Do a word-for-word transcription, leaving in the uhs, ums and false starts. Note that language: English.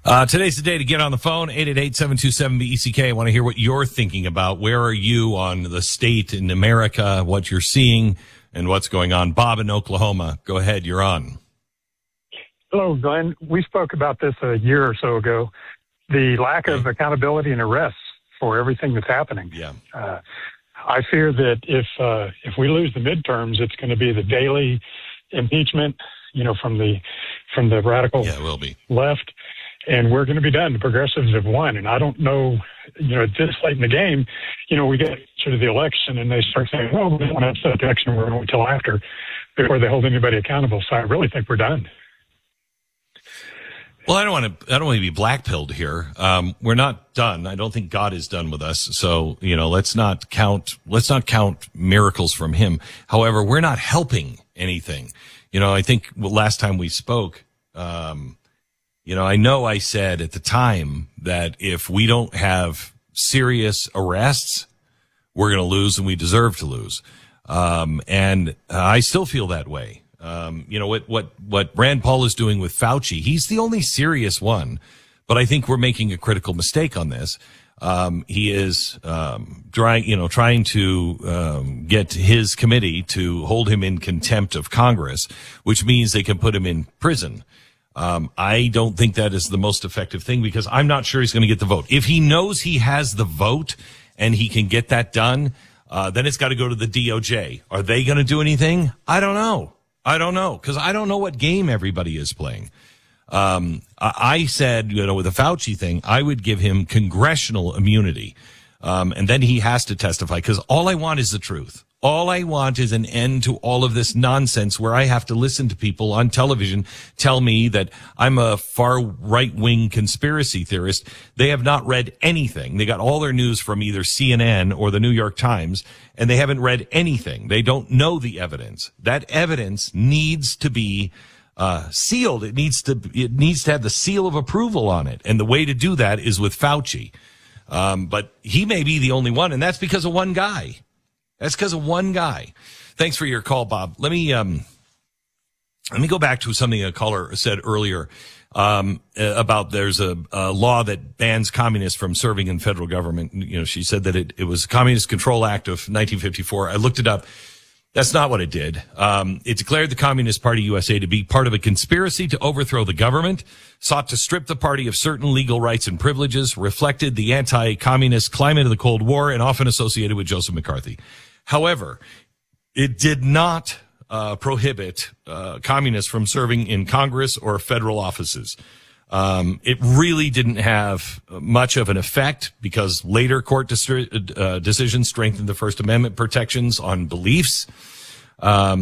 Uh, today's the day to get on the phone, eight eight eight, seven two seven, B E C K. I want to hear what you're thinking about. Where are you on the state in America, what you're seeing, and what's going on? Bob in Oklahoma, go ahead, you're on. Hello, Glenn. We spoke about this a year or so ago, the lack of accountability and arrests for everything that's happening. Yeah. Uh, I fear that if uh, if we lose the midterms, it's going to be the daily impeachment, you know, from the from the radical yeah, it will be. left. And we're going to be done. The progressives have won. And I don't know, you know, this late in the game, you know, we get to the election and they start saying, well, we don't want to upset the election. We're going to wait till after before they hold anybody accountable. So I really think we're done. Well, I don't want to, I don't want to be black-pilled here. Um, we're not done. I don't think God is done with us. So, you know, let's not count, let's not count miracles from him. However, we're not helping anything. You know, I think last time we spoke, um, You know, I know I said at the time that if we don't have serious arrests, we're going to lose and we deserve to lose. Um, and uh, I still feel that way. Um, you know, what, what, what Rand Paul is doing with Fauci, he's the only serious one, but I think we're making a critical mistake on this. Um, he is, um, trying, you know, trying to, um, get his committee to hold him in contempt of Congress, which means they can put him in prison. Um, I don't think that is the most effective thing because I'm not sure he's going to get the vote. If he knows he has the vote and he can get that done, uh, then it's got to go to the D O J. Are they going to do anything? I don't know. I don't know because I don't know what game everybody is playing. Um, I, I said, you know, with the Fauci thing, I would give him congressional immunity. Um, and then he has to testify because all I want is the truth. All I want is an end to all of this nonsense where I have to listen to people on television tell me that I'm a far right-wing conspiracy theorist. They have not read anything. They got all their news from either C N N or the New York Times, and they haven't read anything. They don't know the evidence. That evidence needs to be uh sealed. It needs to it needs to have the seal of approval on it. And the way to do that is with Fauci. Um, but he may be the only one, and that's because of one guy. That's because of one guy. Thanks for your call, Bob. Let me um, let me go back to something a caller said earlier um, about there's a, a law that bans communists from serving in federal government. You know, she said that it, it was the Communist Control Act of nineteen fifty-four. I looked it up. That's not what it did. Um, it declared the Communist Party U S A to be part of a conspiracy to overthrow the government, sought to strip the party of certain legal rights and privileges, reflected the anti-communist climate of the Cold War, and often associated with Joseph McCarthy. However, it did not uh, prohibit uh, communists from serving in Congress or federal offices. Um, it really didn't have much of an effect because later court distri- uh, decisions strengthened the First Amendment protections on beliefs. Um,